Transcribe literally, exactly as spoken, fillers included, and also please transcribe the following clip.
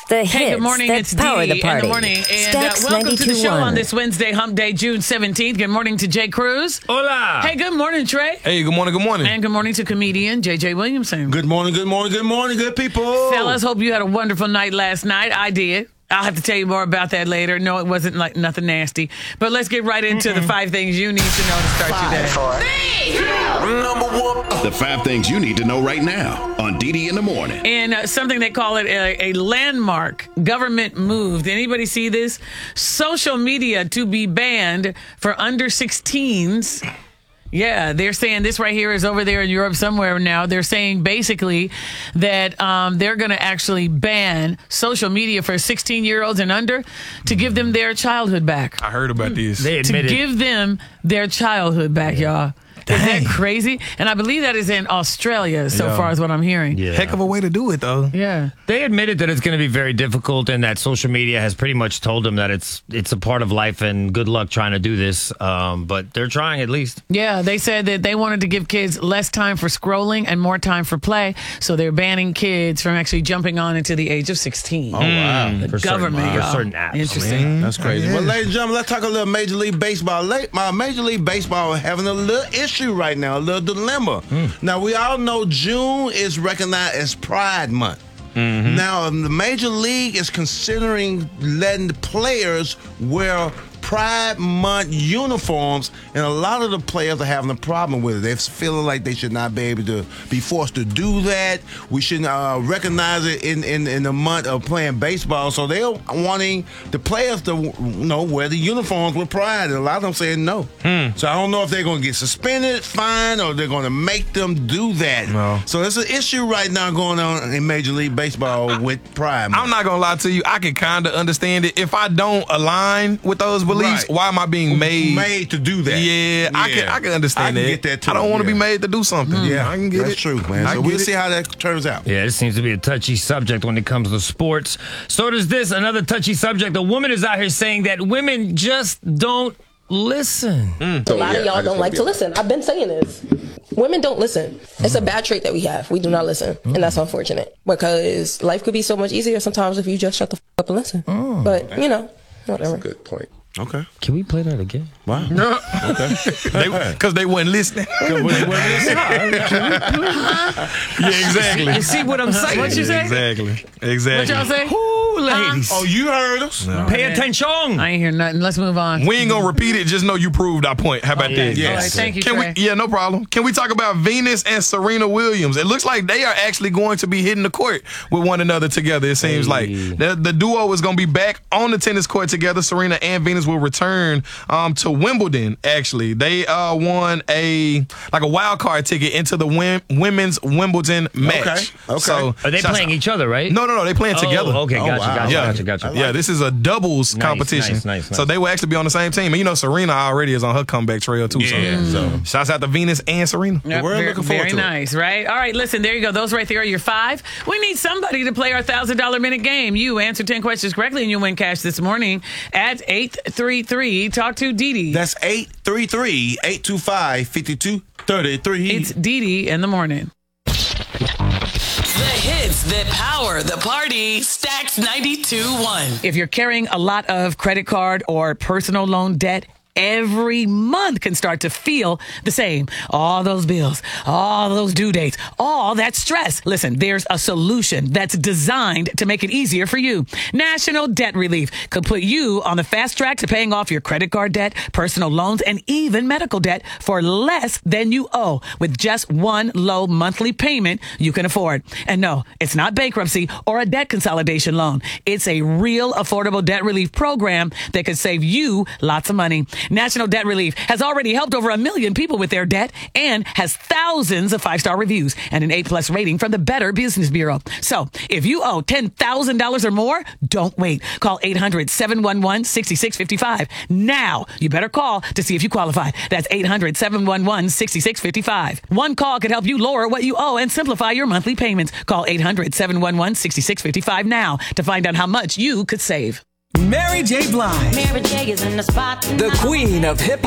The hey, hits good morning. that It's power Dee the party. in the morning. And uh, Stax welcome to the show ninety-two point one. on this Wednesday, Hump Day, June seventeenth. Good morning to Jay Cruz. Hola. Hey, good morning, Trey. Hey, good morning, good morning. And good morning to comedian J J Williamson. Good morning, good morning, good morning, good people. Fellas, hope you had a wonderful night last night. I did. I'll have to tell you more about that later. No, it wasn't like nothing nasty. But let's get right into Mm-mm. the five things you need to know to start five, your day. Four. Three, Number one. The five things you need to know right now on Dee Dee in the morning. And uh, something they call it a, a landmark government move. Did anybody see this? Social media to be banned for under sixteens. Yeah, they're saying this right here is over there in Europe somewhere now. They're saying basically that um, they're going to actually ban social media for sixteen-year-olds and under to give them their childhood back. I heard about this. They To admitted. give them their childhood back, Yeah. y'all. Is that crazy? And I believe that is in Australia, so Yeah. far as what I'm hearing. Yeah. Heck of a way to do it, though. Yeah. They admitted that it's going to be very difficult and that social media has pretty much told them that it's it's a part of life and good luck trying to do this. Um, but they're trying at least. Yeah, they said that they wanted to give kids less time for scrolling and more time for play, so they're banning kids from actually jumping on into the age of sixteen. Oh, wow. The For certain- government, for y'all. certain apps. Interesting. That's crazy. Well, ladies and gentlemen, let's talk a little Major League Baseball. Late, my Major League Baseball is having a little issue right now, a little dilemma. Mm. Now, we all know June is recognized as Pride Month. Mm-hmm. Now, um, the Major League is considering letting the players wear Pride Month uniforms, and a lot of the players are having a problem with it. They're feeling like they should not be able to be forced to do that. We should uh, recognize it in, in, in the month of playing baseball. So they're wanting the players to, you know, wear the uniforms with pride, and a lot of them saying no. Hmm. So I don't know if they're going to get suspended, fined, or they're going to make them do that. No. So it's an issue right now going on in Major League Baseball with Pride Month. I'm not gonna lie to you. I can kind of understand it. If I don't align with those beliefs, Right. why am I being made? made to do that. Yeah, I can. I can understand I can that. get that too. I don't want to yeah. be made to do something. Yeah, I can get that's it. true, man. I So get we'll it. see how that turns out. Yeah, this seems to be a touchy subject when it comes to sports. So does this, another touchy subject. A woman is out here saying that women just don't listen. A lot of y'all don't like to listen. I've been saying this. Women don't listen. It's a bad trait that we have. We do not listen. And that's unfortunate because life could be so much easier sometimes if you just shut the f- up and listen. But, you know, whatever. Good point. Okay. Can we play that again? Wow. Because they, wasn't listening. Yeah, exactly. You see what I'm saying? What you say? Exactly. Exactly. What y'all say? Ooh, ladies. Oh, you heard us. Pay attention. I ain't hear nothing. Let's move on. We ain't gonna repeat it. Just know you proved our point. How about that? Yes. All right, thank you, Can Trey. we? Yeah, no problem. Can we talk about Venus and Serena Williams? It looks like they are actually going to be hitting the court with one another together. It seems Hey. like the, the duo is going to be back on the tennis court together. Serena and Venus will return um, to Wimbledon. Actually, they uh, won a like a wild card ticket into the wim- women's Wimbledon match. Okay, okay. So, Are they so- playing each other, right? No, no, no. They playing Oh, together. okay, Oh, gotcha, wow. gotcha, Yeah, gotcha, gotcha. yeah. This is a doubles Nice, competition. nice, nice, nice. So they will actually be on the same team. And you know, Serena already is on her comeback trail too. Yeah, so, so. shouts out to Venus and Serena. Yep, We're very, looking forward very to it. nice, right? All right, listen, there you go. Those right there are your five. We need somebody to play our one thousand dollars minute game. You answer ten questions correctly and you win cash this morning at eight three three. Talk to Dee Dee. That's eight three three, eight two five, five two three three. It's Dee Dee in the morning. The hits that power the party. Stax ninety-two point one. If you're carrying a lot of credit card or personal loan debt, every month can start to feel the same. All those bills, all those due dates, all that stress. Listen, there's a solution that's designed to make it easier for you. National Debt Relief could put you on the fast track to paying off your credit card debt, personal loans, and even medical debt for less than you owe with just one low monthly payment you can afford. And no, it's not bankruptcy or a debt consolidation loan. It's a real affordable debt relief program that could save you lots of money. National Debt Relief has already helped over a million people with their debt and has thousands of five-star reviews and an A-plus rating from the Better Business Bureau. So if you owe ten thousand dollars or more, don't wait. Call eight hundred, seven one one, six six five five. Now, you better call to see if you qualify. That's eight hundred, seven one one, six six five five. One call could help you lower what you owe and simplify your monthly payments. Call eight hundred, seven one one, six six five five now to find out how much you could save. Mary J. Blige, Mary J is in the spot. the queen of hip